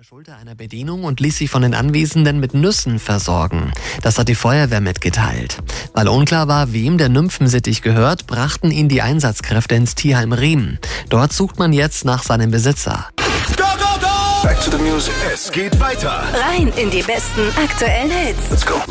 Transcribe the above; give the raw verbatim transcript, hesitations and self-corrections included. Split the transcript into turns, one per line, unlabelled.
der Schulter einer Bedienung und ließ sich von den Anwesenden mit Nüssen versorgen. Das hat die Feuerwehr mitgeteilt. Weil unklar war, wem der Nymphensittich gehört, brachten ihn die Einsatzkräfte ins Tierheim Riem. Dort sucht man jetzt nach seinem Besitzer.
Go, go, go! Back to the music. Es geht weiter.
Rein in die besten aktuellen Hits.
Let's go.